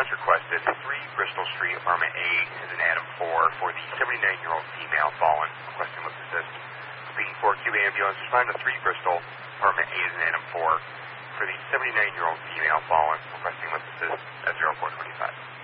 response requested 3 Bristol Street, apartment A is an Adam 4 for the 79-year-old female fallen, requesting lift assist. Speaking for QA ambulance, respond to 3 Bristol, apartment A is an Adam 4 for the 79-year-old female fallen, requesting lift assist at 0425.